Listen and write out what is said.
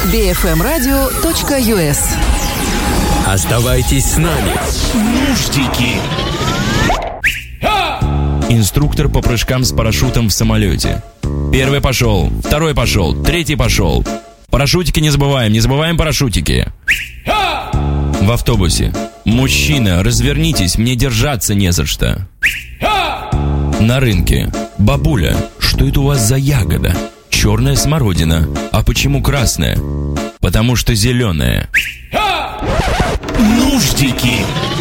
bfmradio.us. Оставайтесь с нами. Нуждики. Инструктор по прыжкам с парашютом в самолете. Первый пошел, второй пошел, третий пошел. Парашютики не забываем парашютики. В автобусе. Мужчина, развернитесь, мне держаться не за что. На рынке. Бабуля, что это у вас за ягода? Черная смородина. А почему красная? Потому что зеленая. Нуждики.